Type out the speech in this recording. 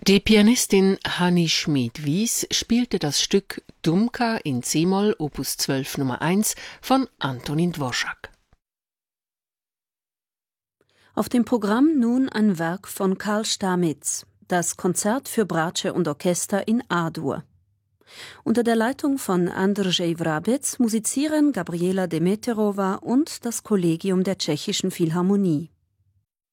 Die Pianistin Hanni Schmid-Wies spielte das Stück Dumka in c-Moll Opus 12 Nummer 1 von Antonin Dvorak. Auf dem Programm nun ein Werk von Karl Stamitz, das Konzert für Bratsche und Orchester in A-Dur. Unter der Leitung von Andrzej Wrabec musizieren Gabriela Demeterova und das Kollegium der Tschechischen Philharmonie.